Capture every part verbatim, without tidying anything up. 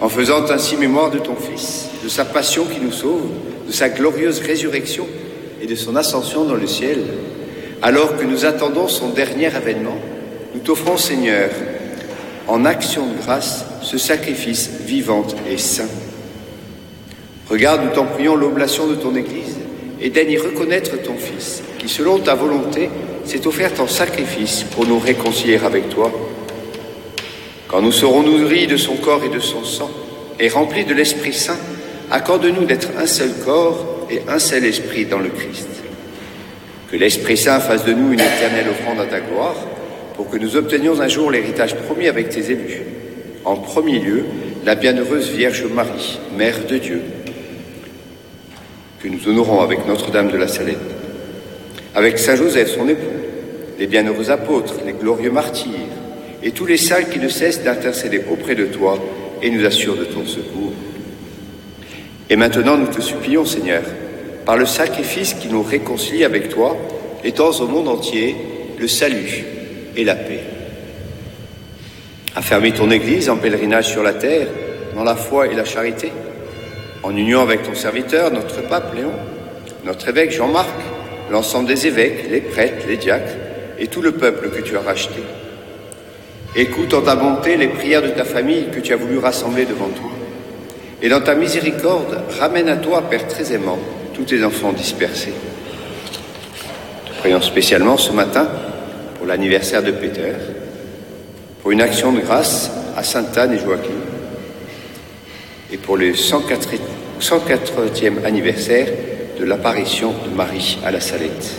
en faisant ainsi mémoire de ton Fils, de sa passion qui nous sauve, de sa glorieuse résurrection et de son ascension dans le ciel, alors que nous attendons son dernier avènement, nous t'offrons, Seigneur, en action de grâce, ce sacrifice vivant et saint. Regarde, nous t'en prions, l'oblation de ton Église, et daigne y reconnaître ton Fils, qui, selon ta volonté, s'est offert en sacrifice pour nous réconcilier avec toi. Quand nous serons nourris de son corps et de son sang, et remplis de l'Esprit Saint, accorde-nous d'être un seul corps et un seul esprit dans le Christ. Que l'Esprit Saint fasse de nous une éternelle offrande à ta gloire, pour que nous obtenions un jour l'héritage promis avec tes élus. En premier lieu, la bienheureuse Vierge Marie, Mère de Dieu, que nous honorons avec Notre-Dame de la Salette, avec Saint Joseph, son époux, les bienheureux apôtres, les glorieux martyrs, et tous les saints qui ne cessent d'intercéder auprès de toi et nous assurent de ton secours. Et maintenant, nous te supplions, Seigneur, par le sacrifice qui nous réconcilie avec toi, étends au monde entier le salut et la paix. Affermis ton Église en pèlerinage sur la terre, dans la foi et la charité, en union avec ton serviteur, notre pape Léon, notre évêque Jean-Marc, l'ensemble des évêques, les prêtres, les diacres et tout le peuple que tu as racheté. Écoute en ta bonté les prières de ta famille que tu as voulu rassembler devant toi. Et dans ta miséricorde, ramène à toi, Père très aimant, tous tes enfants dispersés. Te prions spécialement ce matin pour l'anniversaire de Peter, pour une action de grâce à Sainte Anne et Joachim, et pour le cent quatrième anniversaire de l'apparition de Marie à la Salette.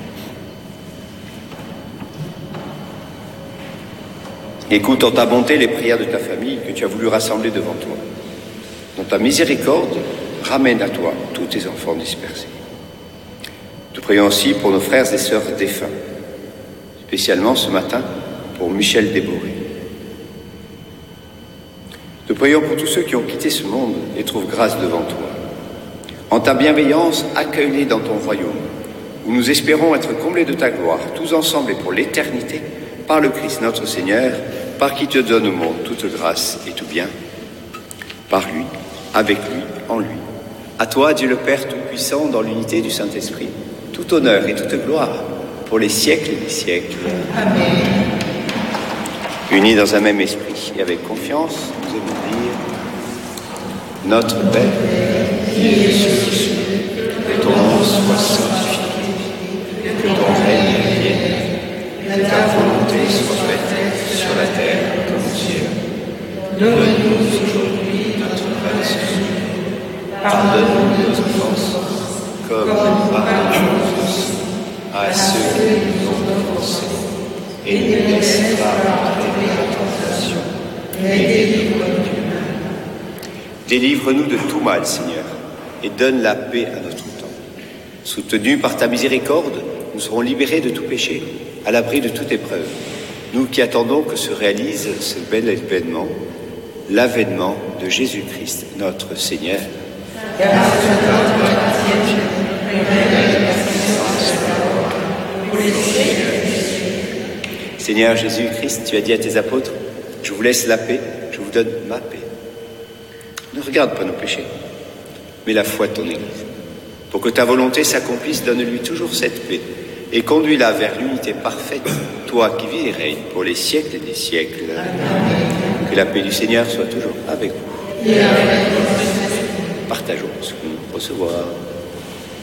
Écoute en ta bonté les prières de ta famille que tu as voulu rassembler devant toi. Dans ta miséricorde, ramène à toi tous tes enfants dispersés. Te prions aussi pour nos frères et sœurs défunts, spécialement ce matin pour Michel Desboré. Te prions pour tous ceux qui ont quitté ce monde et trouvent grâce devant toi. En ta bienveillance, accueille-les dans ton royaume, où nous espérons être comblés de ta gloire, tous ensemble et pour l'éternité, par le Christ notre Seigneur, par qui te donne au monde toute grâce et tout bien, par lui, avec lui, en lui. À toi, Dieu le Père Tout-Puissant, dans l'unité du Saint-Esprit, tout honneur et toute gloire, pour les siècles des siècles. Amen. Unis dans un même esprit et avec confiance, nous aimons dire Notre Père, qui es aux cieux, que ton nom soit sanctifié, que ton règne vienne, que ta volonté soit faite sur la terre comme au ciel. Donne-nous aujourd'hui notre pain quotidien. Pardonne-nous nos offenses, comme nous pardonnons aussi à ceux qui nous ont offensés. Et ne nous laisse pas entrer dans la tentation, mais délivre-nous du mal. Délivre-nous de tout mal, Seigneur, et donne la paix à notre temps. Soutenus par ta miséricorde, nous serons libérés de tout péché, à l'abri de toute épreuve. Nous qui attendons que se réalise ce bel événement, l'avènement de Jésus-Christ, notre Seigneur. Car ce notre baptême, révèle la puissance de la mort, pour les siècles des siècles. Seigneur Jésus-Christ, tu as dit à tes apôtres, je vous laisse la paix, je vous donne ma paix. Ne regarde pas nos péchés, mais la foi de ton Église. Pour que ta volonté s'accomplisse, donne-lui toujours cette paix et conduis-la vers l'unité parfaite, toi qui vis et règnes pour les siècles et des siècles. Amen. Que la paix du Seigneur soit toujours avec vous. Partageons ce que nous recevons.